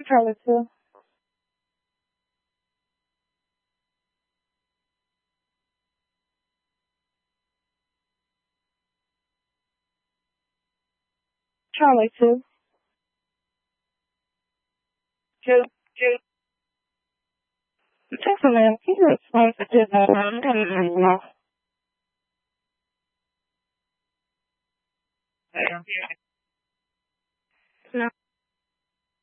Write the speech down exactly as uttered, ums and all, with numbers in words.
Charlie two. Charlie two. Two. Two. Thanks, man. Can you respond to this? I'm gonna know. No.